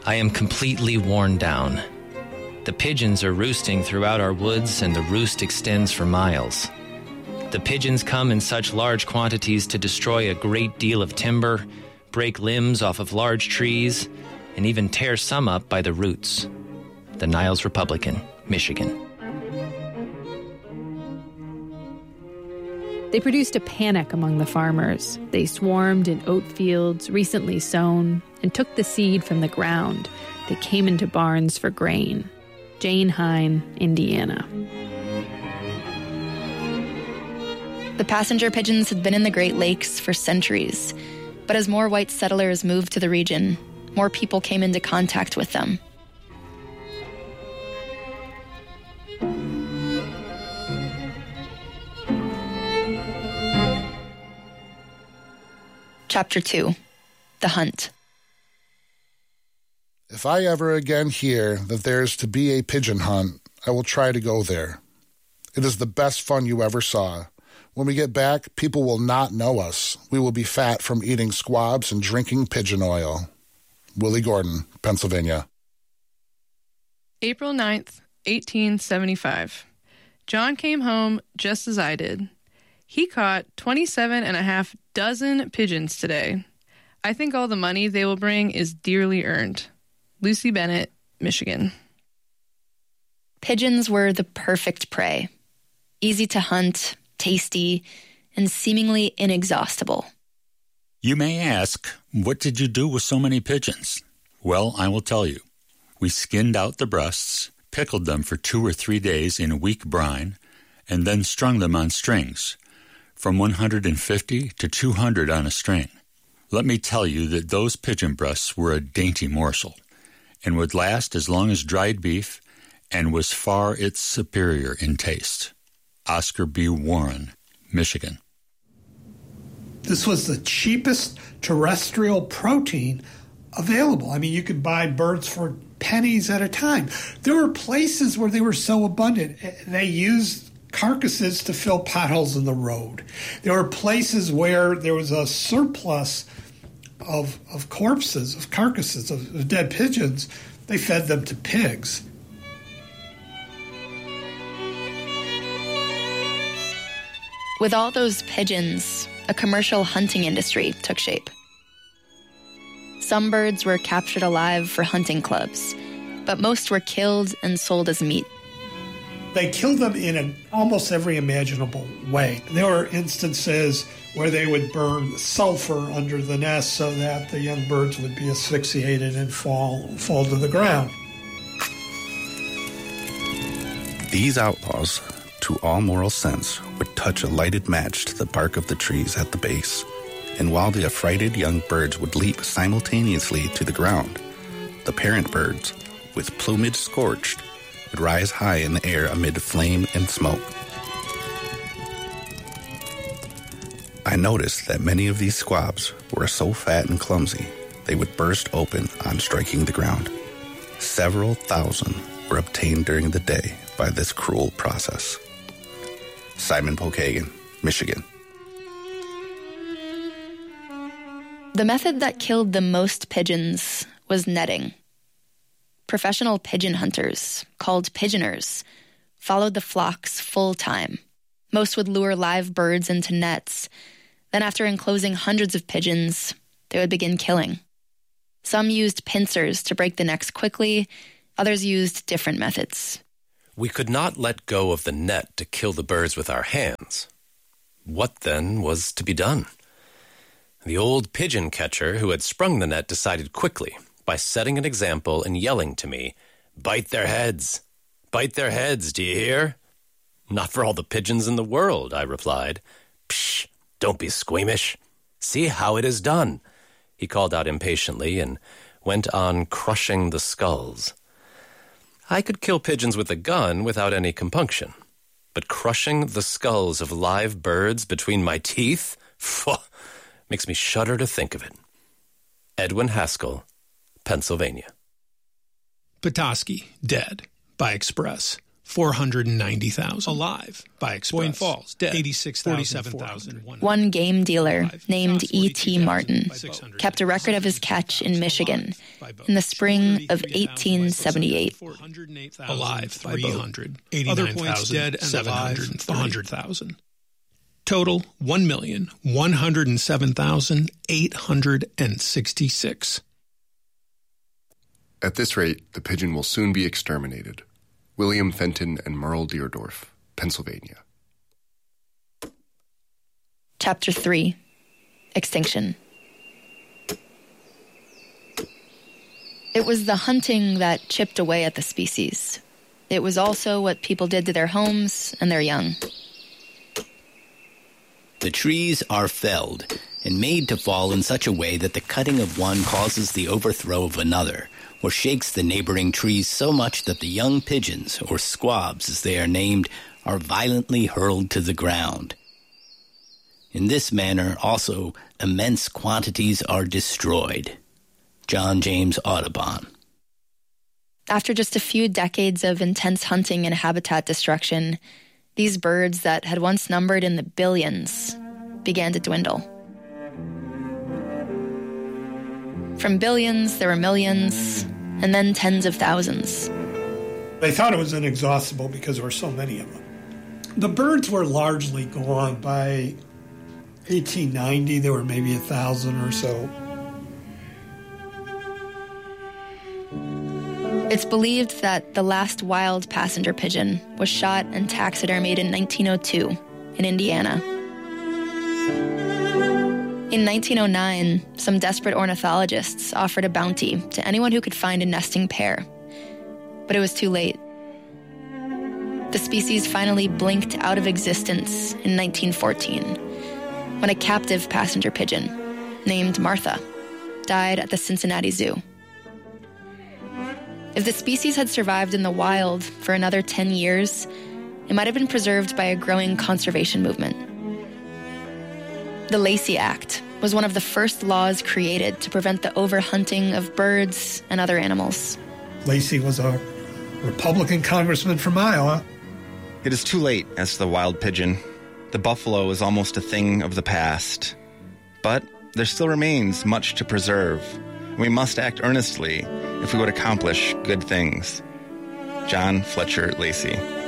I am completely worn down. The pigeons are roosting throughout our woods, and the roost extends for miles. The pigeons come in such large quantities to destroy a great deal of timber, break limbs off of large trees, and even tear some up by the roots. The Niles Republican, Michigan. They produced a panic among the farmers. They swarmed in oat fields recently sown and took the seed from the ground. They came into barns for grain. Jane Hine, Indiana. The passenger pigeons had been in the Great Lakes for centuries, but as more white settlers moved to the region, more people came into contact with them. Chapter 2. The Hunt. If I ever again hear that there is to be a pigeon hunt, I will try to go there. It is the best fun you ever saw. When we get back, people will not know us. We will be fat from eating squabs and drinking pigeon oil. Willie Gordon, Pennsylvania. April 9th, 1875. John came home just as I did. He caught 27.5 dozen pigeons today. I think all the money they will bring is dearly earned. Lucy Bennett, Michigan. Pigeons were the perfect prey. Easy to hunt, tasty, and seemingly inexhaustible. You may ask, what did you do with so many pigeons? Well, I will tell you. We skinned out the breasts, pickled them for 2 or 3 days in weak brine, and then strung them on strings, from 150 to 200 on a string. Let me tell you that those pigeon breasts were a dainty morsel, and would last as long as dried beef, and was far its superior in taste. Oscar B. Warren, Michigan. This was the cheapest terrestrial protein available. I mean, you could buy birds for pennies at a time. There were places where they were so abundant, they used carcasses to fill potholes in the road. There were places where there was a surplus of corpses, of carcasses, of dead pigeons. They fed them to pigs. With all those pigeons, a commercial hunting industry took shape. Some birds were captured alive for hunting clubs, but most were killed and sold as meat. They killed them in almost every imaginable way. There were instances where they would burn sulfur under the nest so that the young birds would be asphyxiated and fall to the ground. These outlaws, to all moral sense, would touch a lighted match to the bark of the trees at the base, and while the affrighted young birds would leap simultaneously to the ground, the parent birds, with plumage scorched, would rise high in the air amid flame and smoke. I noticed that many of these squabs were so fat and clumsy they would burst open on striking the ground. Several thousand were obtained during the day by this cruel process. Simon Pokagan, Michigan. The method that killed the most pigeons was netting. Professional pigeon hunters, called pigeoners, followed the flocks full-time. Most would lure live birds into nets. Then after enclosing hundreds of pigeons, they would begin killing. Some used pincers to break the necks quickly. Others used different methods. We could not let go of the net to kill the birds with our hands. What, then, was to be done? The old pigeon catcher who had sprung the net decided quickly, by setting an example and yelling to me, "Bite their heads! Bite their heads, do you hear?" "Not for all the pigeons in the world," I replied. "Psh, don't be squeamish. See how it is done," he called out impatiently and went on crushing the skulls. I could kill pigeons with a gun without any compunction, but crushing the skulls of live birds between my teeth, makes me shudder to think of it. Edwin Haskell, Pennsylvania. Petoskey, dead, by express, 490,000. Alive by Express. Boyne Falls, dead. 86,047,000. One game dealer named E.T. Martin kept a record of his catch in Michigan in the spring of 1878. Alive, 300. Other points dead and alive, 100,000. Total, 1,107,866. At this rate, the pigeon will soon be exterminated. William Fenton and Merle Deardorff, Pennsylvania. Chapter 3. Extinction. It was the hunting that chipped away at the species. It was also what people did to their homes and their young. The trees are felled and made to fall in such a way that the cutting of one causes the overthrow of another, or shakes the neighboring trees so much that the young pigeons, or squabs as they are named, are violently hurled to the ground. In this manner, also, immense quantities are destroyed. John James Audubon. After just a few decades of intense hunting and habitat destruction, these birds that had once numbered in the billions began to dwindle. From billions, there were millions, and then tens of thousands. They thought it was inexhaustible because there were so many of them. The birds were largely gone. By 1890, there were maybe 1,000 or so. It's believed that the last wild passenger pigeon was shot and taxidermied in 1902 in Indiana. In 1909, some desperate ornithologists offered a bounty to anyone who could find a nesting pair. But it was too late. The species finally blinked out of existence in 1914, when a captive passenger pigeon named Martha died at the Cincinnati Zoo. If the species had survived in the wild for another 10 years, it might have been preserved by a growing conservation movement. The Lacey Act was one of the first laws created to prevent the overhunting of birds and other animals. Lacey was a Republican congressman from Iowa. It is too late as to the wild pigeon. The buffalo is almost a thing of the past. But there still remains much to preserve. We must act earnestly if we would accomplish good things. John Fletcher Lacey.